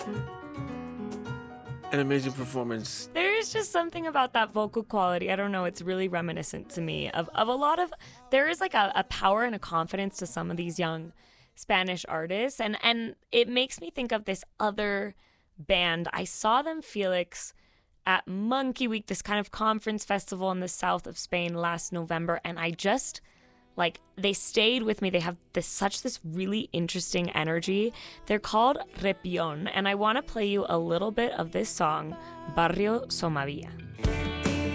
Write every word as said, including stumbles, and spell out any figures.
An amazing performance. There's just something about that vocal quality. I don't know. It's really reminiscent to me of, of a lot of, there is like a, a power and a confidence to some of these young Spanish artists. And, and it makes me think of this other band. I saw them, Felix, at Monkey Week, this kind of conference festival in the south of Spain last November. And I just, like, they stayed with me. They have this such this really interesting energy. They're called Repion, and I want to play you a little bit of this song, Barrio Somavia.